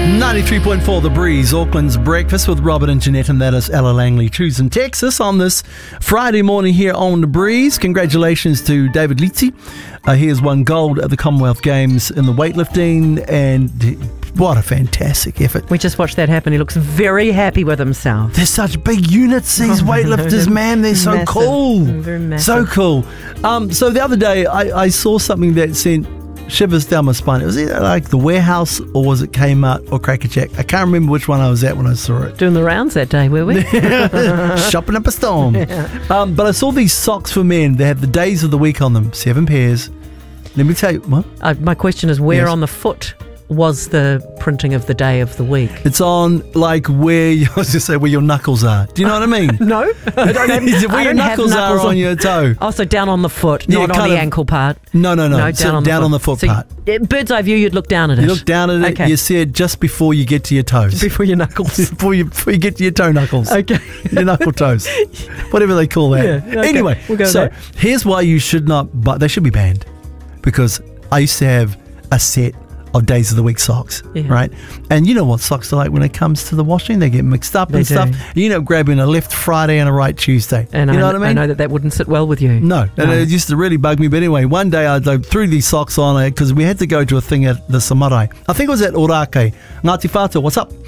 93.4 The Breeze, Auckland's breakfast with Robert and Jeanette, and that is Ella Langley, choosing Texas on this Friday morning here on The Breeze. Congratulations to David Litsi. He has won gold at the Commonwealth Games in the weightlifting, and what a fantastic effort. We just watched that happen. He looks very happy with himself. They're such big units, these weightlifters, man. They're so Massive. cool. Very massive. So cool. So the other day, I saw something that sent shivers down my spine. It was either like The Warehouse, or was it Kmart or Cracker Jack? I can't remember which one I was at when I saw it. Doing the rounds that day, were we? Shopping up a storm. But I saw these socks for men. They have the days of the week on them, 7 pairs. Let me tell you, what? My question is, where Yes. on the foot was the printing of the day of the week? It's on like where I was just say where your knuckles are. Do you know what I mean? No, I don't have, Where your knuckles are on your toe. Oh, so down on the foot, Yeah, not on kind the of- ankle part. No. So down on the foot So part. bird's eye view, you'd look down at it. You look down at it. Okay. You see it just before you get to your toes. Before your knuckles. before you get to your toe knuckles. Okay. Your knuckle toes. Whatever they call that. Yeah, okay. Anyway, We'll go so there. here's why you should not buy. They should be banned. Because I used to have a set of days of the week socks, right? And you know what socks are like when it comes to the washing. They get mixed up and They stuff. do. You end up grabbing a left Friday and a right Tuesday. And you know what I mean? I know that wouldn't sit well with you. No, and it used to really bug me. But anyway, one day I threw these socks on because we had to go to a thing at the Samarai. I think it was at Orake. Ngāti Whātua, what's up?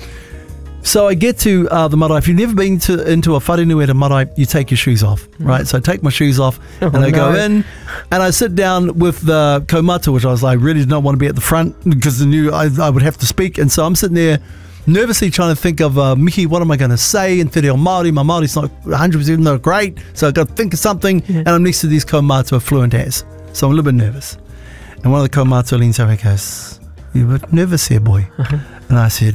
So I get to the marae. If you've never been into a wharenui at a marae, you take your shoes off, right? So I take my shoes off and I go in and I sit down with the kaumata, which I was like, really did not want to be at the front because I knew I would have to speak. And so I'm sitting there nervously trying to think of, Mihi, what am I going to say in te reo Māori? My Māori's not 100% not great, so I've got to think of something. And I'm next to these kaumata fluent as. So I'm a little bit nervous. And one of the kaumata leans over and goes, "You a bit nervous here, boy?" And I said,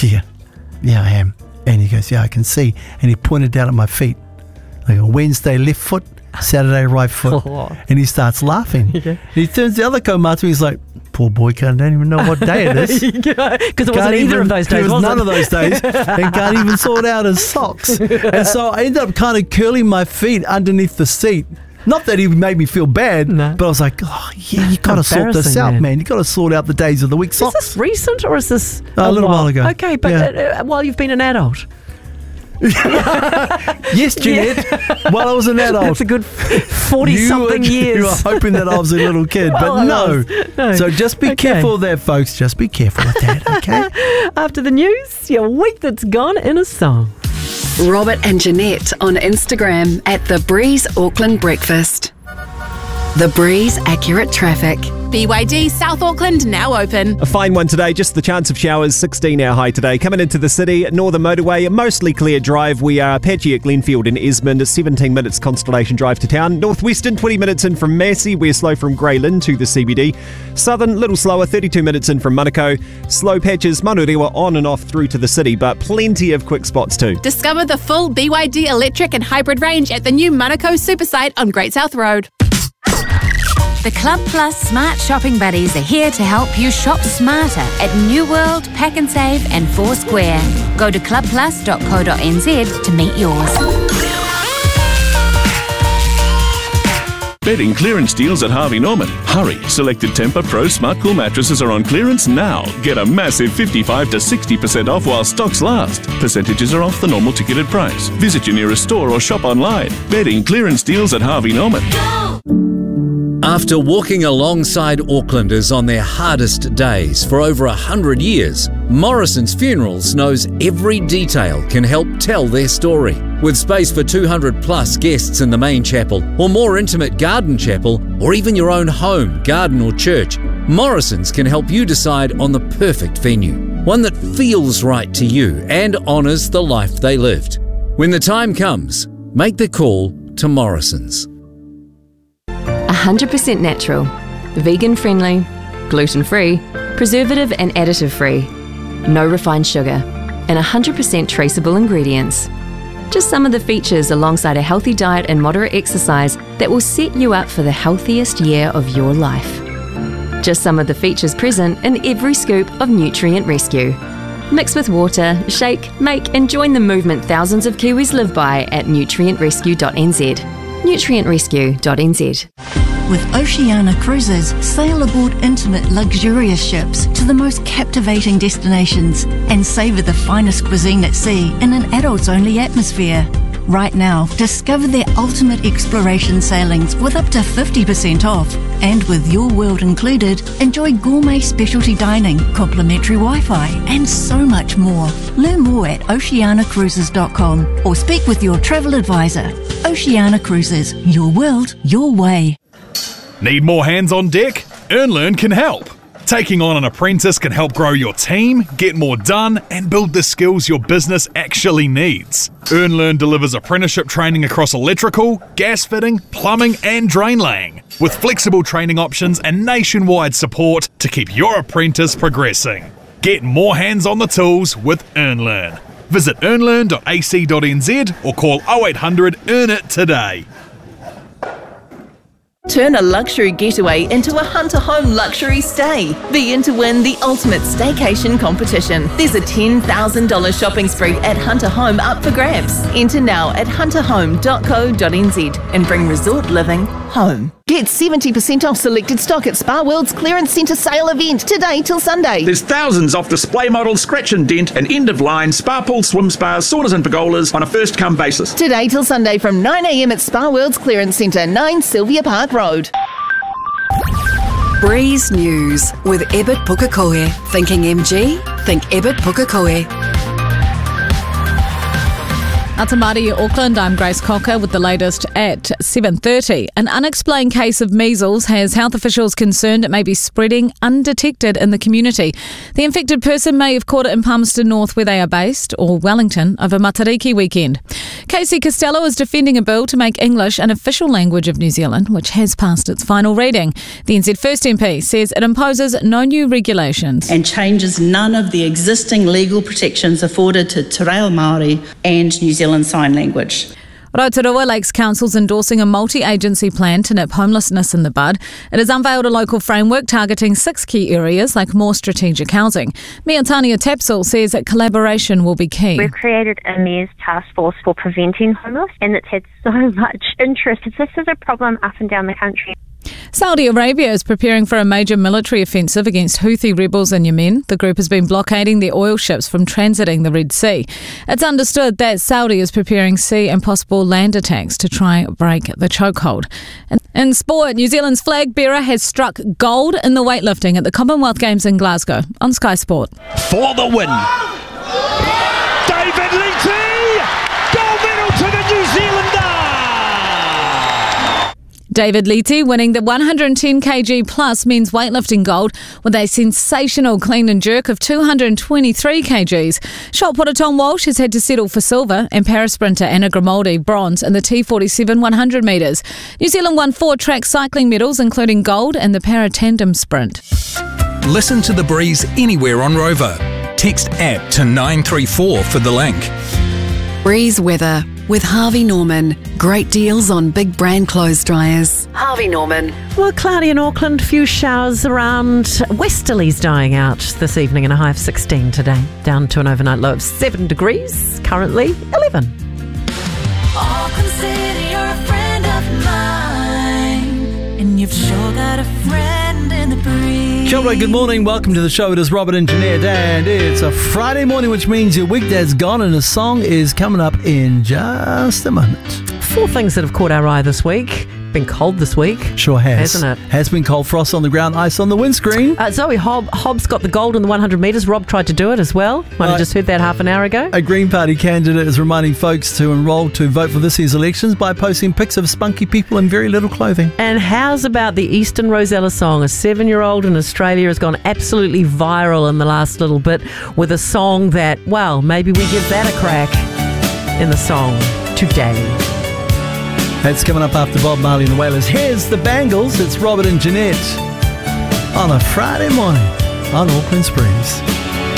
Yeah, I am. And he goes, "Yeah, I can see." And he pointed down at my feet. Like a Wednesday left foot, Saturday right foot. And he starts laughing. And he turns to the other kaumata, he's like, "Poor boy, don't even know what day it is." Because it wasn't either of those days, It was was none it? of those days. And can't even sort out his socks. And so I ended up kind of curling my feet underneath the seat. Not that he made me feel bad, No. but I was like, "Oh, yeah, you got to sort this Embarrassing, out, man. man. You got to sort out the days of the week Is socks." this recent or is this A little while ago. Okay, but Yeah. while you've been an adult. Yes, Jeanette. While I was an adult. It's a good 40-something years. You were hoping that I was a little kid, Well, but I no. was. No. So just be Okay. careful of that, folks. Just be careful with that, okay? After the news, your week that's gone in a song. Robert and Jeanette on Instagram at The Breeze Auckland Breakfast. The Breeze Accurate Traffic. BYD South Auckland now open. A fine one today, just the chance of showers, 16 our high today. Coming into the city, Northern Motorway, mostly clear drive. We are patchy at Glenfield and Esmond, 17 minutes Constellation Drive to town. Northwestern, 20 minutes in from Massey. We're slow from Grey Lynn to the CBD. Southern, little slower, 32 minutes in from Manukau. Slow patches, Manurewa on and off through to the city, but plenty of quick spots too. Discover the full BYD electric and hybrid range at the new Manukau Supersite on Great South Road. The Club Plus Smart Shopping Buddies are here to help you shop smarter at New World, Pack and Save and Foursquare. Go to clubplus.co.nz to meet yours. Bedding clearance deals at Harvey Norman. Hurry! Selected Tempur Pro Smart Cool mattresses are on clearance now. Get a massive 55 to 60% off while stocks last. Percentages are off the normal ticketed price. Visit your nearest store or shop online. Bedding clearance deals at Harvey Norman. After walking alongside Aucklanders on their hardest days for over 100 years, Morrison's Funerals knows every detail can help tell their story. With space for 200 plus guests in the main chapel, or more intimate garden chapel, or even your own home, garden or church, Morrison's can help you decide on the perfect venue. One that feels right to you and honours the life they lived. When the time comes, make the call to Morrison's. 100% natural, vegan friendly, gluten free, preservative and additive free, no refined sugar, and 100% traceable ingredients. Just some of the features alongside a healthy diet and moderate exercise that will set you up for the healthiest year of your life. Just some of the features present in every scoop of Nutrient Rescue. Mix with water, shake, make and join the movement thousands of Kiwis live by at nutrientrescue.nz. nutrientrescue.nz. With Oceania Cruises, sail aboard intimate, luxurious ships to the most captivating destinations and savour the finest cuisine at sea in an adults-only atmosphere. Right now, discover their ultimate exploration sailings with up to 50% off. And with Your World included, enjoy gourmet specialty dining, complimentary Wi-Fi, and so much more. Learn more at oceanacruises.com or speak with your travel advisor. Oceania Cruises, your world, your way. Need more hands on deck? EarnLearn can help. Taking on an apprentice can help grow your team, get more done, and build the skills your business actually needs. EarnLearn delivers apprenticeship training across electrical, gas fitting, plumbing, and drain laying, with flexible training options and nationwide support to keep your apprentice progressing. Get more hands on the tools with EarnLearn. Visit earnlearn.ac.nz or call 0800 EARN IT today. Turn a luxury getaway into a Hunter Home luxury stay. Be in to win the ultimate staycation competition. There's a $10,000 shopping spree at Hunter Home up for grabs. Enter now at hunterhome.co.nz and bring resort living home. Get 70% off selected stock at Spa World's Clearance Centre sale event today till Sunday. There's thousands off display models, scratch and dent, and end-of-line spa pools, swim spas, saunas and pergolas on a first-come basis. Today till Sunday from 9 a.m. at Spa World's Clearance Centre, 9 Sylvia Park Road. Breeze News with Ebert Pukekohe. Thinking MG? Think Ebert Pukekohe. Atamari, Auckland, I'm Grace Cocker with the latest at 7:30. An unexplained case of measles has health officials concerned it may be spreading undetected in the community. The infected person may have caught it in Palmerston North where they are based, or Wellington, over Matariki weekend. Casey Costello is defending a bill to make English an official language of New Zealand, which has passed its final reading. The NZ First MP says it imposes no new regulations and changes none of the existing legal protections afforded to Te Reo Māori and New Zealand Sign Language. Rotorua Lakes Council's endorsing a multi-agency plan to nip homelessness in the bud. It has unveiled a local framework targeting 6 key areas like more strategic housing. Mayor Tania Tapsell says that collaboration will be key. We've created a Mayor's task force for preventing homeless, and it's had so much interest. This is a problem up and down the country. Saudi Arabia is preparing for a major military offensive against Houthi rebels in Yemen. The group has been blockading their oil ships from transiting the Red Sea. It's understood that Saudi is preparing sea and possible land attacks to try break the chokehold. In sport, New Zealand's flag bearer has struck gold in the weightlifting at the Commonwealth Games in Glasgow on Sky Sport. For the win, David Leite, gold medal to the New Zealander. David Leite winning the 110 kg plus men's weightlifting gold with a sensational clean and jerk of 223 kgs. Shot putter Tom Walsh has had to settle for silver, and para-sprinter Anna Grimaldi bronze in the T47 100 metres. New Zealand won 4 track cycling medals, including gold in the para-tandem sprint. Listen to The Breeze anywhere on Rover. Text APP to 934 for the link. Breeze weather with Harvey Norman. Great deals on big brand clothes dryers. Harvey Norman. Well, cloudy in Auckland, few showers around. Westerlies dying out this evening and a high of 16 today. Down to an overnight low of 7 degrees, currently 11. Auckland City, you're a friend of mine, and you've sure got a friend in the breeze. Kia ora, good morning, welcome to the show. It is Robert Engineered, and it's a Friday morning, which means your weekday's gone, and a song is coming up in just a moment. 4 things that have caught our eye this week. Been cold this week. Sure has. Hasn't it? Has been cold. Frost on the ground, ice on the windscreen. Zoe Hobbs got the gold in the 100 metres. Rob tried to do it as well. Might have just heard that half an hour ago. A Green Party candidate is reminding folks to enrol to vote for this year's elections by posting pics of spunky people in very little clothing. And how's about the Eastern Rosella song? A 7-year-old in Australia has gone absolutely viral in the last little bit with a song that, well, maybe we give that a crack in the song today. That's coming up after Bob Marley and the Wailers. Here's the Bangles. It's Robert and Jeanette on a Friday morning on Auckland's Breeze.